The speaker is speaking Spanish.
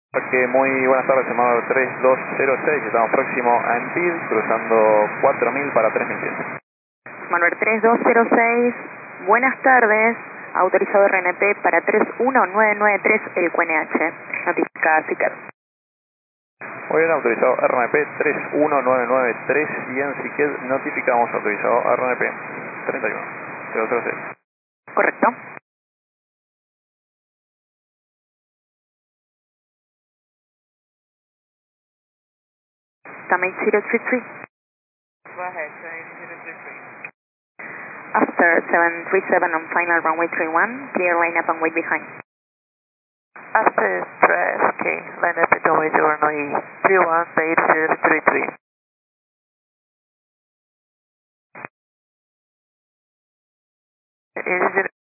Muy buenas tardes, llamado 3206, estamos próximo a Empid, cruzando 4000 para 3000 pies. Manuel 3206, buenas tardes, autorizado RNP para 31993 el QNH, notifica SICAR. Muy bien, autorizado RNP 31993 y en SICAR notificamos autorizado RNP 31006. Correcto. Damage 033. Go ahead, 033. After 737 on final runway 31, clear line up and wait behind. After stress, okay, line up at runway 31, base 033. Is it